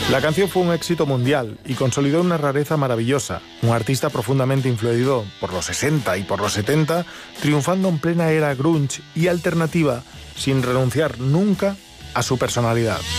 La canción fue un éxito mundial y consolidó una rareza maravillosa, un artista profundamente influido por los 60 y por los 70, triunfando en plena era grunge y alternativa, sin renunciar nunca a su personalidad.